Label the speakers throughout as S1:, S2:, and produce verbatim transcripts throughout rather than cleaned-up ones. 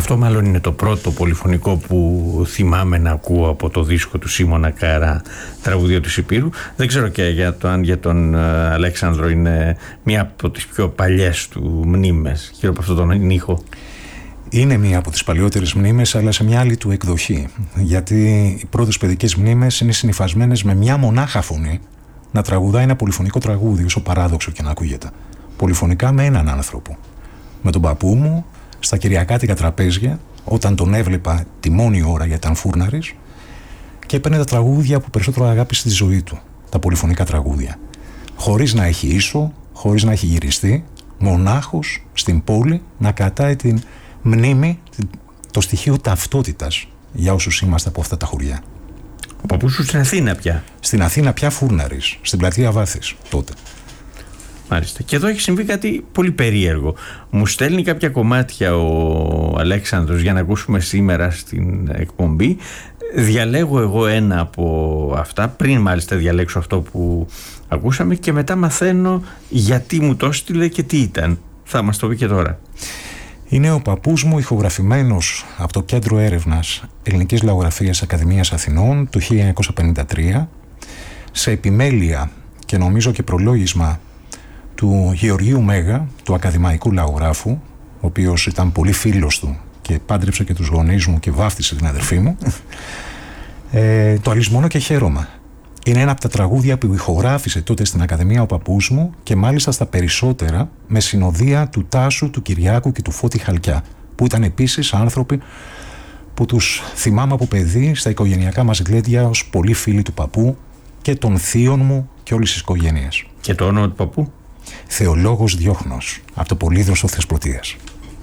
S1: Αυτό μάλλον είναι το πρώτο πολυφωνικό που θυμάμαι να ακούω από το δίσκο του Σίμωνα Καρά, τραγούδια του Σιπήρου. Δεν ξέρω και για το, αν για τον uh, Αλέξανδρο είναι μία από τις πιο παλιές του μνήμες γύρω από αυτόν τον ήχο.
S2: Είναι μία από τις παλιότερες μνήμες, αλλά σε μια άλλη του εκδοχή. Γιατί οι πρώτες παιδικές μνήμες είναι συνυφασμένες με μια μονάχα φωνή να τραγουδάει ένα πολυφωνικό τραγούδι, όσο παράδοξο και να ακούγεται. Πολυφωνικά με έναν άνθρωπο. Με τον παππού μου, στα κυριακάτικα τραπέζια, όταν τον έβλεπα τη μόνη ώρα γιατί ήταν φούρναρης, και έπαιρνε τα τραγούδια που περισσότερο αγάπησε στη ζωή του. Τα πολυφωνικά τραγούδια. Χωρίς να έχει ίσο, χωρίς να έχει γυριστεί, μονάχος στην πόλη να κρατάει την μνήμη, το στοιχείο ταυτότητας για όσους είμαστε από αυτά τα χωριά.
S1: Ο παππούς σου στην Αθήνα πια.
S2: Στην Αθήνα πια φούρναρης, στην πλατεία Βάθης τότε.
S1: Μάλιστα. Και εδώ έχει συμβεί κάτι πολύ περίεργο. Μου στέλνει κάποια κομμάτια ο Αλέξανδρος για να ακούσουμε σήμερα στην εκπομπή. Διαλέγω εγώ ένα από αυτά, πριν μάλιστα διαλέξω αυτό που ακούσαμε, και μετά μαθαίνω γιατί μου το έστειλε και τι ήταν. Θα μας το πει και τώρα.
S2: Είναι ο παππούς μου, ηχογραφημένος από το Κέντρο Έρευνας Ελληνικής Λαογραφίας Ακαδημίας Αθηνών το χίλια εννιακόσια πενήντα τρία, σε επιμέλεια και νομίζω και προλόγισμα του Γεωργίου Μέγα, του ακαδημαϊκού λαογράφου, ο οποίος ήταν πολύ φίλος του και πάντρεψε και τους γονείς μου και βάφτισε την αδερφή μου, ε, το «Αλυσμονώ και χαίρομαι». Είναι ένα από τα τραγούδια που ηχογράφησε τότε στην Ακαδημία ο παππούς μου, και μάλιστα στα περισσότερα με συνοδεία του Τάσου, του Κυριάκου και του Φώτη Χαλκιά, που ήταν επίσης άνθρωποι που τους θυμάμαι από παιδί στα οικογενειακά μας γλέντια ως πολύ φίλοι του παππού και των θείων μου και όλης της οικογένειας.
S1: Και το όνομα του παππού?
S2: Θεολόγος Διόχνος, από το Πολύδροσο Θεσπρωτείας.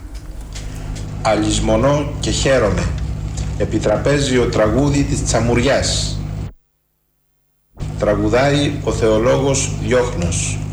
S3: Αλυσμονώ και χαίρομαι. Επιτραπέζιο τραγούδι της Τσαμουριάς. Τραγουδάει ο Θεολόγος Διόχνος.